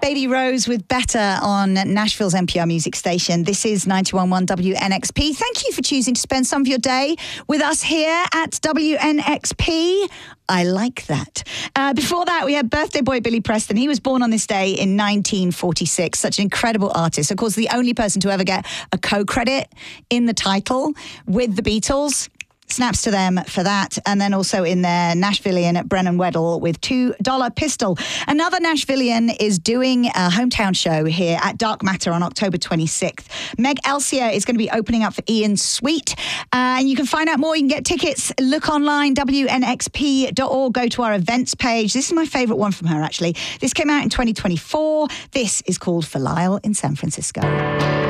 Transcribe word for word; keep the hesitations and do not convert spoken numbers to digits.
Baby Rose with Better on Nashville's N P R music station. This is ninety-one point one W N X P. Thank you for choosing to spend some of your day with us here at W N X P. I like that. Uh, before that, we had birthday boy Billy Preston. He was born on this day in nineteen forty-six. Such an incredible artist. Of course, the only person to ever get a co-credit in the title with the Beatles. Snaps to them for that. And then also in there, Nashvilleian at Brennan Weddle with two dollar Pistol. Another Nashvilleian is doing a hometown show here at Dark Matter on October twenty-sixth. Meg Elsier is going to be opening up for Ian Sweet. Uh, and you can find out more. You can get tickets. Look online, W N X P dot org. Go to our events page. This is my favourite one from her, actually. This came out in twenty twenty-four. This is called For Lyle in San Francisco.